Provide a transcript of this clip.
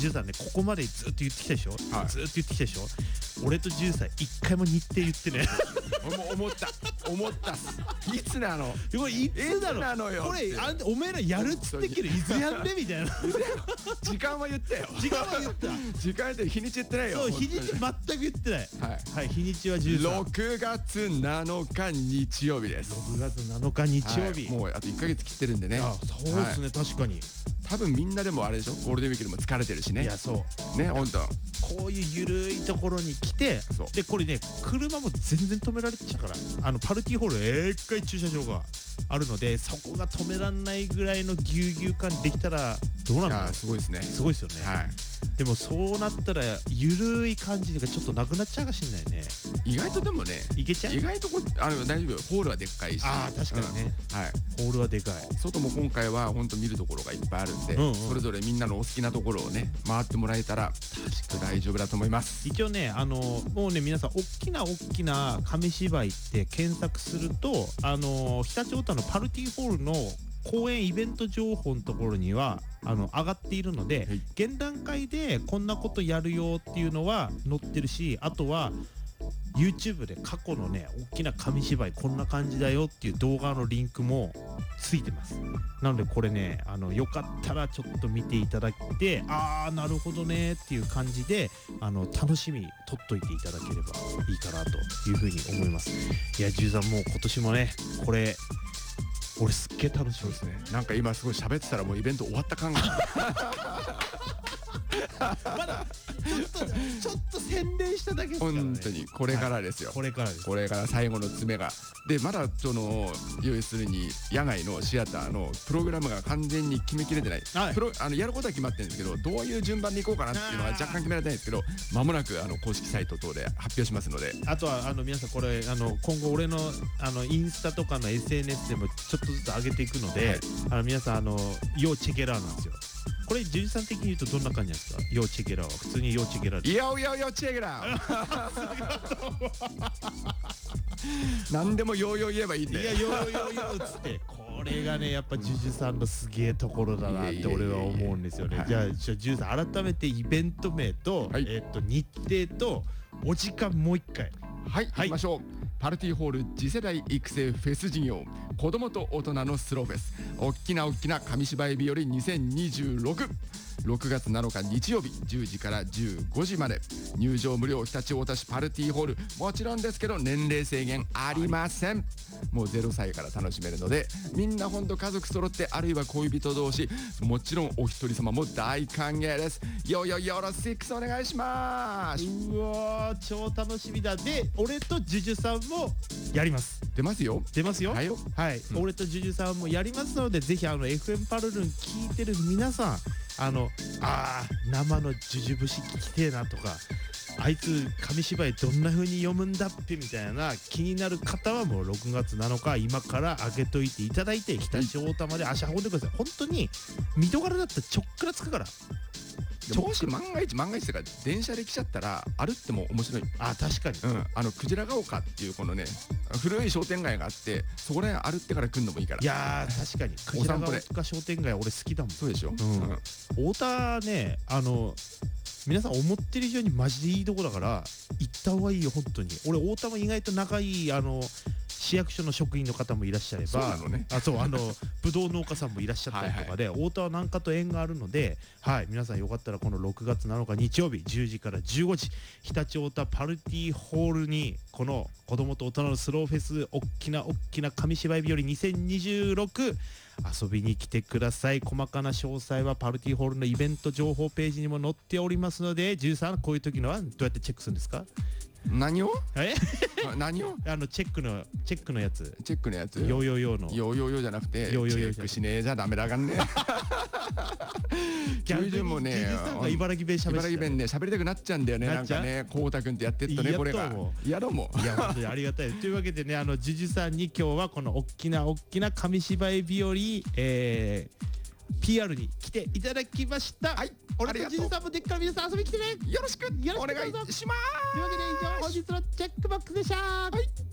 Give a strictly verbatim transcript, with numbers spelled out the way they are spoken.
ジュさんね、ここまでずっと言ってきたでしょ、 はい、 ずっと言ってきたでしょ。俺とジュさん一回も日程言ってね思った思ったっす。いつなのこれいつなの、 なのよこれあんたお前らやるっつってっけどいつやんでみたいな時間は言ったよ。 時間は言った時間で日にち言ってないよ。 そう、日にち全く言ってない。 はい、 はい、日にちはじゅうさん、 ろくがつなのか日曜日です。 ろくがつなのか日曜日、 はい、もうあといっかげつ切ってるんでね。 あ、そうですね、はい、確かに多分みんなでもあれでしょ、ゴールデンウィークでも疲れてるしね。 いや、そうね、ほんとこういうゆるいところに来て、でこれね、車も全然止められちゃうから、あのパルティーホールえっかい駐車場があるので、そこが止めらんないぐらいのぎゅうぎゅう感できたらどうなの。いや、 すごいですね。 すごいですよね。はい。でもそうなったらゆるい感じがちょっとなくなっちゃうかしんないね。 意外とでもね、 いけちゃう。 意外とこあの大丈夫。ホールはでっかいし。 ああ、確かにね、 うん、はい。 ホールはでかい。 外も今回は本当見るところがいっぱいあるんで、うん、うん、それぞれみんなのお好きなところをね回ってもらえたら確か大丈夫だと思います。 一応ね、あのもうね、皆さん大きな大きな紙芝居って検索すると、あの常陸太田のパルティーホールの公演イベント情報のところにはあの上がっているので、はい、現段階でこんなことやるよっていうのは載ってるし、あとは YouTube で過去のね大きな紙芝居こんな感じだよっていう動画のリンクもついてます。なのでこれね、あのよかったらちょっと見ていただいて、あーなるほどねっていう感じで、あの楽しみ取っといていただければいいかなというふうに思います。いや、ジュウさんもう今年もね、これ俺すっげえ楽しみですね。 なんか今すごい喋ってたらもうイベント終わった感がまだちょっとちょっと宣伝しただけですからね。 本当にこれからですよ、はい、 これからです。 これから最後の詰めがで、まだその要するに野外のシアターのプログラムが完全に決めきれてない、はい、プロあのやることは決まってるんですけど、どういう順番でいこうかなっていうのは若干決められてないんですけど、間もなくあの公式サイト等で発表しますので。 あとはあの皆さんこれあの今後俺のあのインスタとかの エスエヌエス でもちょっとずつ上げていくので、はい、あの皆さんあの要チェケラーなんですよ。これジュンさん的に言うとどんな感じなんですか。要チェケラーは普通に要チェケラーです。 よよよチェケラー何でもようよう言えばいいんだよ。 いや、ようようようっつってこれがねやっぱジュジュさんのすげえところだなって俺は思うんですよね。じゃあジュンさん改めてイベント名と、はい、えっと日程とお時間もう一回はい、はい、行きましょう。パルティーホール次世代育成フェス事業、子どもと大人のスローフェス、おっきなおっきな紙芝居日和にせんにじゅうろく、ろくがつなのか日曜日じゅうじからじゅうごじまで、入場無料、常陸太田市パルティーホール、もちろんですけど年齢制限ありません。もうゼロさいから楽しめるので、みんなほんと家族揃って、あるいは恋人同士、もちろんお一人様も大歓迎です。よよよろしくお願いします。 うわー超楽しみだ。で俺とジュジュさんもやります。 出ますよ出ますよ。 はい、 はい、うん、俺とジュジュさんもやりますので、ぜひあの エフエム パルルン聞いてる皆さん、あのあー生のジュジュ節聞きてえなとか、あいつ紙芝居どんな風に読むんだっぺみたいな気になる方はもうろくがつなのか今から開けといていただいて、常陸太田まで足運んでください。本当に見どころだったらちょっくらつくから。 もし万が一万が一とか電車で来ちゃったら歩っても面白い。 あ、確かに、 うん、あのクジラが丘っていうこのね古い商店街があって、そこら辺歩ってから来るのもいいから。 いやー確かにクジラが丘商店街俺好きだもん。 そうでしょ、うんうん、太田ね、あの皆さん思ってる以上にマジでいいとこだから行った方がいいよ本当に。俺太田も意外と仲いいあの市役所の職員の方もいらっしゃれば、 そうなのね、 あそうあのぶどう農家さんもいらっしゃったりとかで、はいはい、太田は南下と縁があるので、はい、皆さんよかったらこのろくがつなのか日曜日じゅうじからじゅうごじ、常陸太田パルティーホールにこの子供と大人のスローフェス、おっきなおっきな紙芝居日和にせんにじゅうろく遊びに来てください。細かな詳細はパルティーホールのイベント情報ページにも載っておりますので、じゅうさんこういう時のはどうやってチェックするんですか。 何をえ何をあのチェックのチェックのやつチェックのやつヨーヨーヨーのヨーヨーヨーじゃなくてヨーヨーヨーチェックしねえじゃダメだがんね逆にもね茨城弁しゃべ茨城弁ね喋りたくなっちゃうんだよね。なんかねこうたくんってやってるとねこれが嫌だもん。 いや本当にありがたいというわけでね、あのジュジュさんに今日はこのおっきなおっきな紙芝居日和、えーピーアール に来ていただきました。 はい、 俺とジュジュさんもでっから皆さん遊びに来てね。 よろしくお願いします。 というわけで以上本日のチェックボックスでした。はい。